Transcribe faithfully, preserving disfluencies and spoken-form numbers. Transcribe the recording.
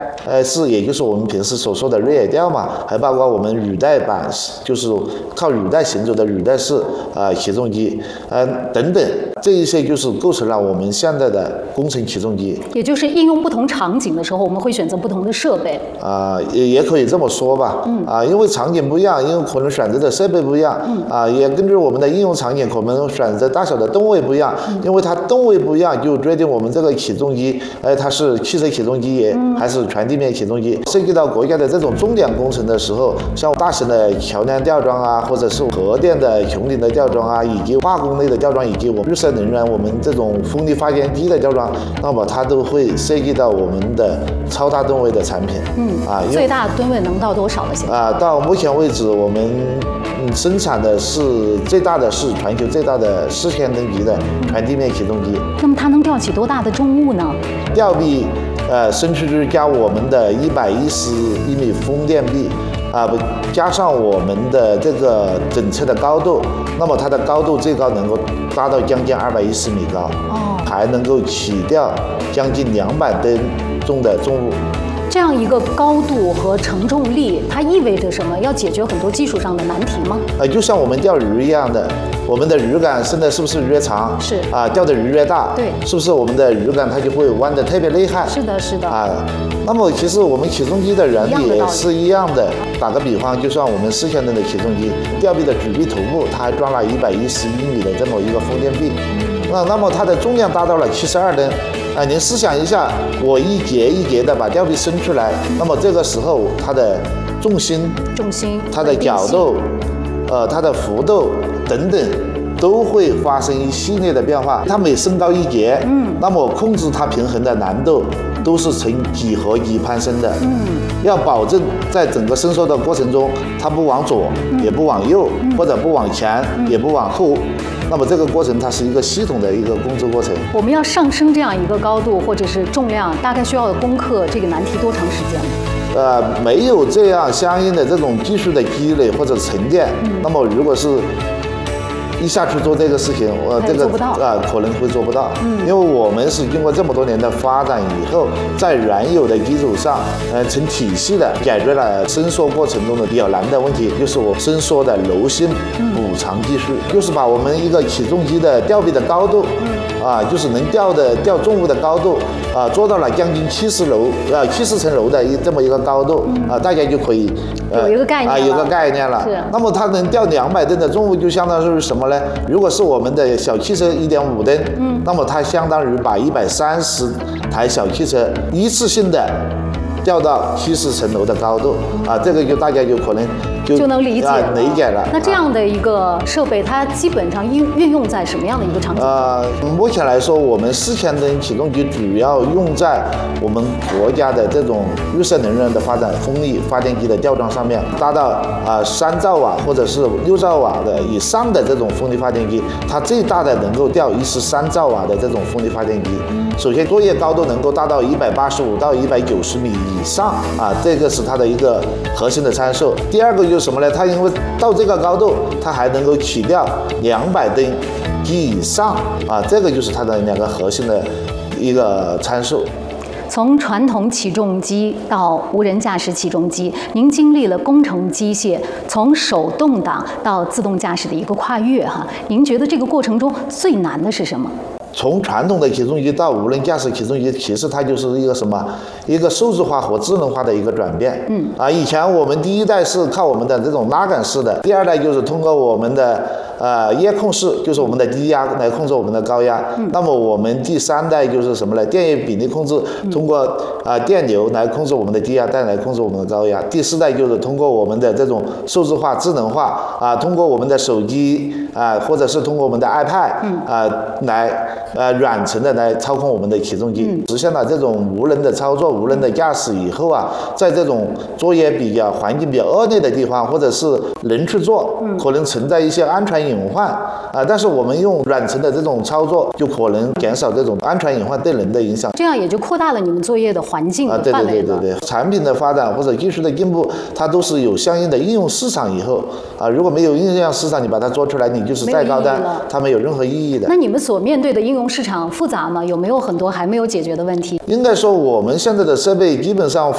呃，是，也就是我们平时所说的瑞尔调嘛，还包括我们履带板，就是靠履带行走的履带式啊起重机，呃等等，这一些就是构成了我们现在的工程起重机。 也就是应用不同场景的时候，我们会选择不同的设备。 啊、呃，也也可以这么说吧。嗯。啊、呃，因为场景不一样，因为可能选择的设备不一样。嗯。啊、呃，也根据我们的应用场景，可能选择大小的吨位不一样。嗯。因为它吨位不一样，就决定我们这个起重机，呃，它是汽车起重机也、嗯、还是全地面起重机。涉及到国家的这种重点工程的时候，像大型的桥梁吊装啊，或者是核电的穹顶的吊装啊，以及化工类的吊装，以及我们绿色能源我们这种风力发电机的吊装，那么它都会涉及到我们的超大吨位的产品。嗯啊， 最大吨位能到多少了？现在啊，到目前为止，我们嗯生产的是最大的是全球最大的四千吨级的全地面起重机。 那么它能吊起多大的重物呢？ 吊臂呃伸出去加我们的一百一十一米风电臂。啊，不加上我们的这个整车的高度，那么它的高度最高能够达到将近二百一十米高，哦，还能够起吊将近两百吨重的重物。 这样一个高度和承重力，它意味着什么？要解决很多技术上的难题吗？ 呃，就像我们钓鱼一样的，我们的鱼竿伸的是不是越长？ 是啊，钓的鱼越大， 对， 是不是我们的鱼竿它就会弯得特别厉害？ 是的，是的。 啊，那么其实我们起重机的原理也是一样的。打个比方，就像我们四千吨的起重机，吊臂的举臂头部，它还装了一百一十一米的这么一个风电臂，那那么它的重量达到了七十二吨。啊，您试想一下，我一节一节的把吊臂伸出来，那么这个时候它的重心、 重心、 它的角度、呃，它的幅度等等，都会发生一系列的变化。它每升高一节，嗯，那么控制它平衡的难度都是呈几何级攀升的。嗯，要保证在整个伸缩的过程中，它不往左，嗯、也不往右，嗯、或者不往前，嗯、也不往后。那么这个过程它是一个系统的一个工作过程。 我们要上升这样一个高度或者是重量，大概需要攻克这个难题多长时间呢？ 呃，没有这样相应的这种技术的积累或者沉淀，嗯、那么如果是一下去做这个事情，呃，这个啊、呃、可能会做不到，嗯，因为我们是经过这么多年的发展以后，在原有的基础上，呃，成体系的解决了伸缩过程中的比较难的问题，就是我伸缩的柔性补偿技术，嗯、就是把我们一个起重机的吊臂的高度，嗯、啊，就是能吊的吊重物的高度，啊，做到了将近七十楼，呃，七十层楼的一这么一个高度，嗯、啊，大家就可以。 有一个概念啊，有个概念了。是。那么它能吊两百吨的重物，就相当于是什么呢？如果是我们的小汽车一点五吨，嗯，那么它相当于把一百三十台小汽车一次性的吊到七十层楼的高度，啊，这个就大家就可能就就能理解了、 啊、理解了。 那这样的一个设备，它基本上运运用在什么样的一个场景？ 呃，目前来说，我们四千吨起重机主要用在我们国家的这种绿色能源的发展，风力发电机的吊装上面，达到啊三兆瓦或者是六兆瓦的以上的这种风力发电机，它最大的能够吊一十三兆瓦的这种风力发电机。首先，作业高度能够达到一百八十五到一百九十米以上啊，这个是它的一个核心的参数。第二个就是什么呢？它因为到这个高度，它还能够起吊两百吨及以上啊，这个就是它的两个核心的一个参数。 从传统起重机到无人驾驶起重机，您经历了工程机械从手动挡到自动驾驶的一个跨越哈，您觉得这个过程中最难的是什么？ 从传统的起重机到无人驾驶起重机，其实它就是一个什么？一个数字化和智能化的一个转变。嗯啊，以前我们第一代是靠我们的这种拉杆式的，第二代就是通过我们的呃液控式，就是我们的低压来控制我们的高压。嗯、那么我们第三代就是什么呢？电液比例控制，通过啊、呃、电流来控制我们的低压带来控制我们的高压。第四代就是通过我们的这种数字化、智能化啊，通过我们的手机啊，或者是通过我们的 iPad 啊来。呃，远程的来操控我们的起重机，嗯、实现了这种无人的操作、无人的驾驶以后啊，在这种作业比较环境比较恶劣的地方，或者是人去做，嗯、可能存在一些安全隐患啊、呃。但是我们用远程的这种操作，就可能减少这种安全隐患对人的影响。 这样也就扩大了你们作业的环境的范围了。啊，对对对对对， 产品的发展或者技术的进步，它都是有相应的应用市场以后啊，如果没有应用市场，你把它做出来，你就是再高端，它没有任何意义的。 那你们所面对的应用市场复杂吗？有没有很多还没有解决的问题？ 应该说，我们现在的设备基本上